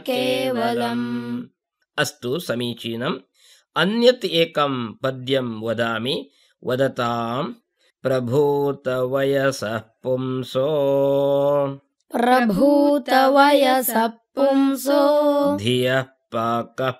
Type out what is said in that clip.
केवलम्। अस्तु, समीचीनम्। अन्यत् एकं पद्यं वदामि, वदतां। प्रभूतवयसः पुंसो प्रभूतवयसः पुंसो धियः पाकः